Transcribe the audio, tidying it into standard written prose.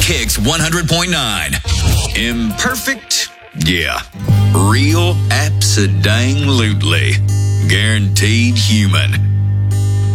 Kicks 100.9. Imperfect? Yeah. Real? Abso-dang-lutely. Guaranteed human.